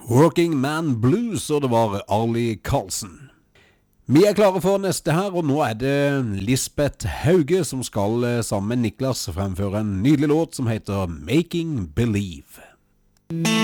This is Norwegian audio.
Working Man Blues, og det var Arlie Carlsen. Vi klare for neste her, og nå det Lisbeth Hauge som skal sammen med Niklas fremføre en nydelig låt som heter Making Believe.